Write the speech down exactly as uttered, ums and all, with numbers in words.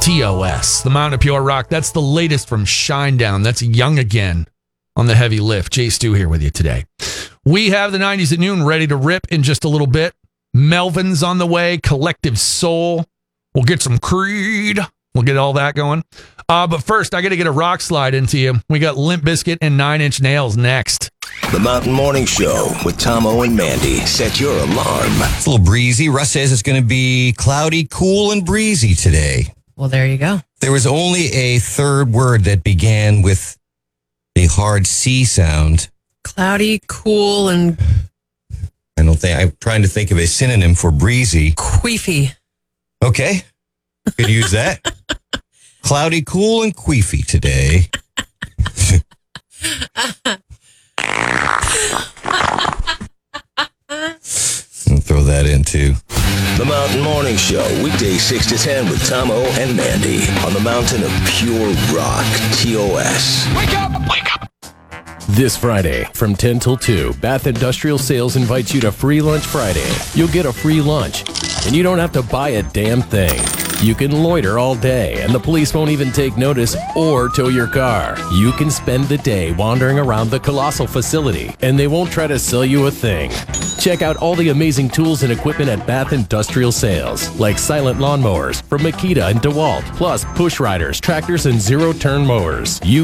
T O S, the Mountain of Pure Rock. That's the latest from Shinedown. That's Young Again on the heavy lift. Jay Stu here with you today. We have the nineties at noon ready to rip in just a little bit. Melvin's on the way. Collective Soul. We'll get some Creed. We'll get all that going. Uh, but first, I got to get a rock slide into you. We got Limp Bizkit and Nine Inch Nails next. The Mountain Morning Show with Tomo and Mandy. Set your alarm. It's a little breezy. Russ says it's going to be cloudy, cool, and breezy today. Well, there you go. There was only a third word that began with a hard C sound. Cloudy, cool, and I don't think I'm trying to think of a synonym for breezy. queefy. Okay. Could use that. Cloudy, cool, and queefy today. I'll throw that in too. The Mountain Morning Show, weekdays six to ten with Tomo and Mandy on the Mountain of Pure Rock, T O S. Wake up! Wake up! This Friday, from ten till two, Bath Industrial Sales invites you to Free Lunch Friday. You'll get a free lunch, and you don't have to buy a damn thing. You can loiter all day, and the police won't even take notice or tow your car. You can spend the day wandering around the colossal facility, and they won't try to sell you a thing. Check out all the amazing tools and equipment at Bath Industrial Sales, like silent lawnmowers from Makita and DeWalt, plus push riders, tractors, and zero-turn mowers. You